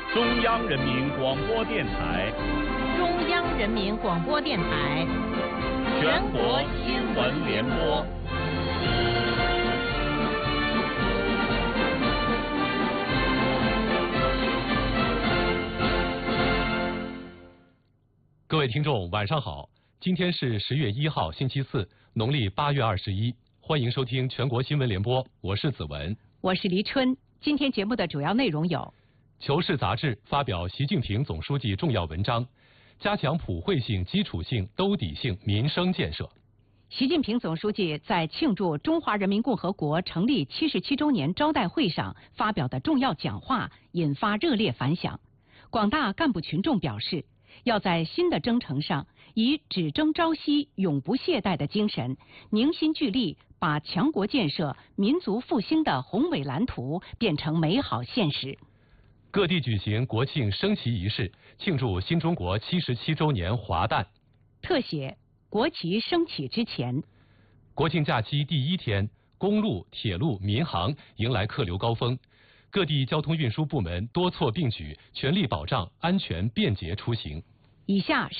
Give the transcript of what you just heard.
中央人民广播电台， 中央人民广播电台， 全国新闻联播。 各位听众，晚上好！今天是10月1号，星期四，农历8月21。欢迎收听全国新闻联播，我是子文， 我是黎春。今天节目的主要内容有：《 求是》杂志发表习近平总书记重要文章，加强普惠性、基础性、兜底性民生建设。 习近平总书记在庆祝中华人民共和国成立77周年招待会上发表的重要讲话引发热烈反响。广大干部群众表示，要在新的征程上以只争朝夕、永不懈怠的精神，凝心聚力，把强国建设、民族复兴的宏伟蓝图变成美好现实。 各地举行国庆升旗仪式，庆祝新中国77周年华诞。 特写国旗升起之前。 国庆假期第一天，公路、铁路、民航迎来客流高峰，各地交通运输部门多措并举，全力保障安全便捷出行。 以下